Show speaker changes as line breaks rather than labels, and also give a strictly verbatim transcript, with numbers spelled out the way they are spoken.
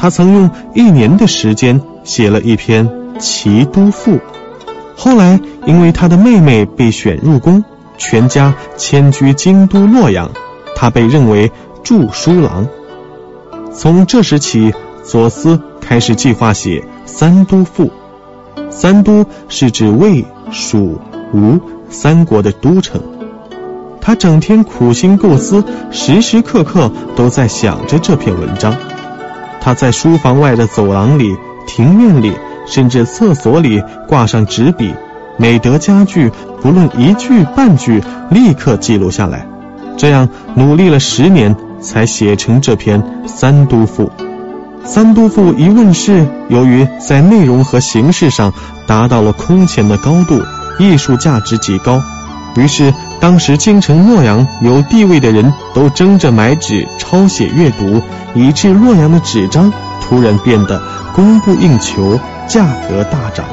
他曾用一年的时间写了一篇《齐都赋》。后来因为他的妹妹被选入宫，全家迁居京都洛阳，他被认为著书郎。从这时起，左思开始计划写三都赋。三都是指魏、蜀、吴三国的都城。他整天苦心构思，时时刻刻都在想着这篇文章。他在书房外的走廊里、庭院里，甚至厕所里挂上纸笔，每得佳句，不论一句半句，立刻记录下来。这样努力了十年，才写成这篇三都赋。三都赋一问世，由于在内容和形式上达到了空前的高度，艺术价值极高，于是当时京城洛阳有地位的人都争着买纸抄写阅读，以致洛阳的纸张突然变得供不应求，价格大涨。